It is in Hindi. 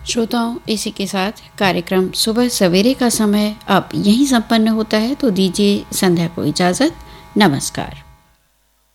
श्रोताओं, इसी के साथ कार्यक्रम सुबह सवेरे का समय अब यहीं संपन्न होता है, तो दीजिए संध्या को इजाज़त। नमस्कार।